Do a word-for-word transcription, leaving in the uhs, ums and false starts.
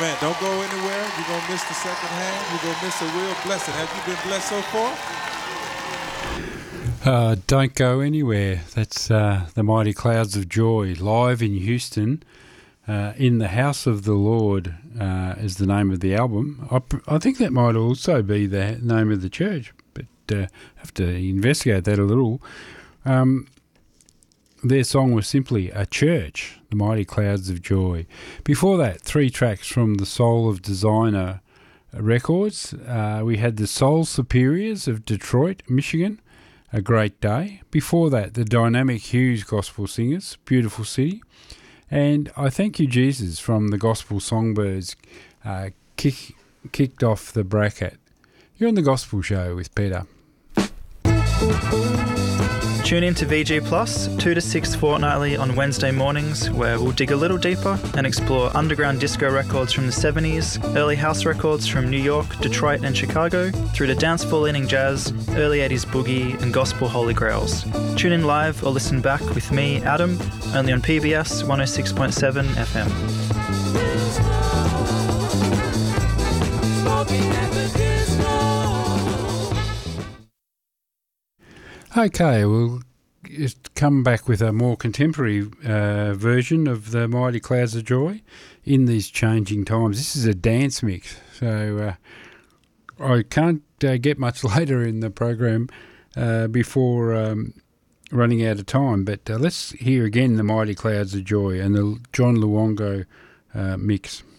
Amen. Don't go anywhere. You're going to miss the second hand. You're going to miss a real blessing. Have you been blessed so far? Uh, don't go anywhere. That's uh, the Mighty Clouds of Joy, live in Houston, uh, in the House of the Lord uh, is the name of the album. I, I think that might also be the name of the church, but uh, have to investigate that a little. Um, their song was simply A Church, the Mighty Clouds of Joy. Before that, three tracks from the Soul of Designer Records. Uh, we had the Soul Superiors of Detroit, Michigan, A Great Day. Before that, the Dynamic Hughes Gospel Singers, Beautiful City. And I Thank You, Jesus, from the Gospel Songbirds, uh, kick, kicked off the bracket. You're on The Gospel Show with Peter. Tune in to V G Plus, two to six fortnightly on Wednesday mornings, where we'll dig a little deeper and explore underground disco records from the seventies, early house records from New York, Detroit and Chicago, through to danceful-leaning jazz, early eighties boogie and gospel holy grails. Tune in live or listen back with me, Adam, only on P B S one oh six point seven F M. Okay, we'll just come back with a more contemporary uh, version of the Mighty Clouds of Joy in these changing times. This is a dance mix, so uh, I can't uh, get much later in the program uh, before um, running out of time. But uh, let's hear again the Mighty Clouds of Joy and the John Luongo uh, mix.